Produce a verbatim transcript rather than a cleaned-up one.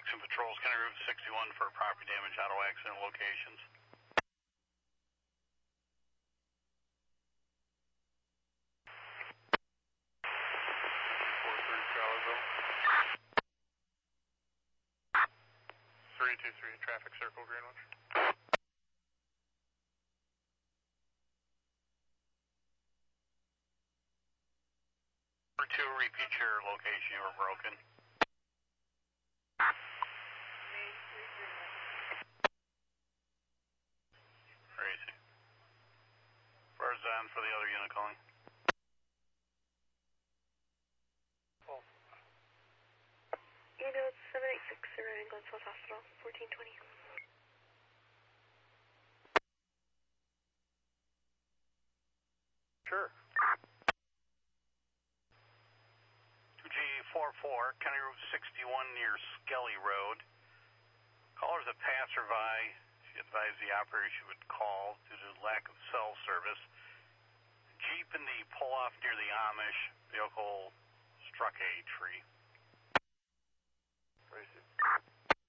Jackson patrols County Route sixty-one for property damage auto accident locations. four three Charlottesville. three two three traffic circle Greenwich. Number two, repeat your location, you were broken. Crazy. Where's on for the other unit calling? Oh. Unit seven eight six, arriving Glensville Hospital, fourteen twenty. Sure. two G four four, County Route sixty-one near Skelly Road. Caller's a passerby. She advised the operator she would call due to lack of cell service. Jeep in the pull-off near the Amish. Vehicle struck a tree. Racing.